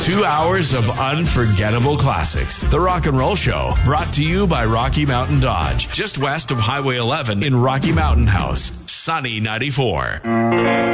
2 hours of unforgettable classics. The Rock and Roll Show, brought to you by Rocky Mountain Dodge, just west of Highway 11 in Rocky Mountain House, Sunny 94.